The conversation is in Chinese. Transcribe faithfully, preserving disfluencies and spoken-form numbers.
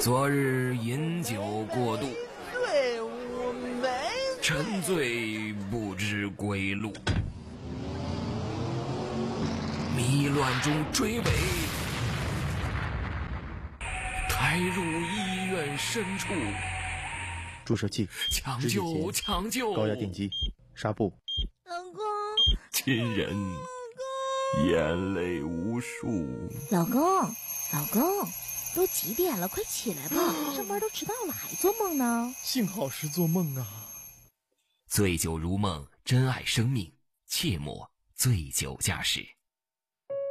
昨日饮酒过度， 醉无没沉醉不知归路，迷乱中追尾，抬入医院深处， 注射器， 抢救抢救， 高压电击，纱布。 老公， 亲人眼泪无数。 老公，老公，都几点了？快起来吧，上班都迟到了，还做梦呢。 幸好是做梦啊。 醉酒如梦，珍爱生命，切莫醉酒驾驶。